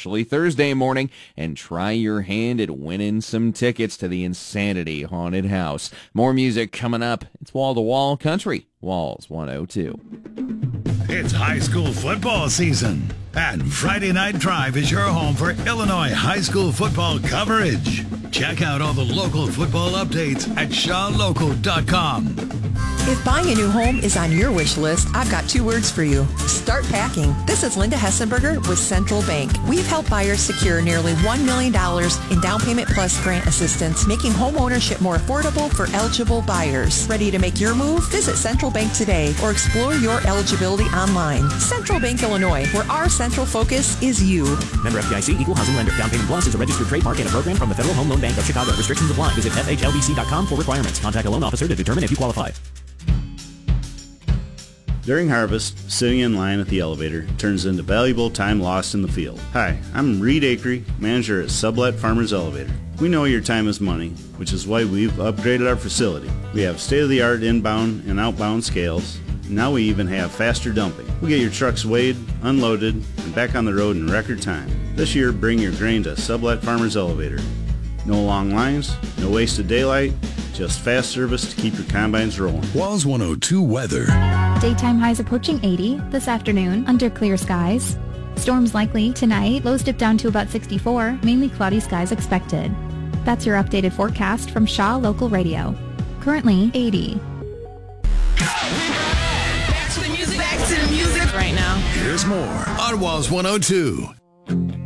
especially Thursday morning, and try your hand at winning some tickets to the Insanity Haunted House. More music coming up. It's Wall to Wall Country, Walls 102. It's high school football season, and Friday Night Drive is your home for Illinois high school football coverage. Check out all the local football updates at shawlocal.com. If buying a new home is on your wish list, I've got 2 words for you. Start packing. This is Linda Hessenberger with Central Bank. We've helped buyers secure nearly $1 million in down payment plus grant assistance, making home ownership more affordable for eligible buyers. Ready to make your move? Visit Central Bank today or explore your eligibility online. Central Bank, Illinois, where our central focus is you. Member FDIC, Equal Housing Lender. Down Payment Plus is a registered trademark and a program from the Federal Home Loan Bank of Chicago. Restrictions apply. Visit FHLBC.com for requirements. Contact a loan officer to determine if you qualify. During harvest, sitting in line at the elevator turns into valuable time lost in the field. Hi, I'm Reed Akery, manager at Sublet Farmers Elevator. We know your time is money, which is why we've upgraded our facility. We have state-of-the-art inbound and outbound scales. Now we even have faster dumping. We get your trucks weighed, unloaded, and back on the road in record time. This year, bring your grain to Sublet Farmers Elevator. No long lines, no wasted daylight, just fast service to keep your combines rolling. Walls 102 weather. Daytime highs approaching 80 this afternoon under clear skies. Storms likely tonight. Lows dip down to about 64. Mainly cloudy skies expected. That's your updated forecast from Shaw Local Radio. Currently 80. Back to the music right now. Here's more on Walls 102.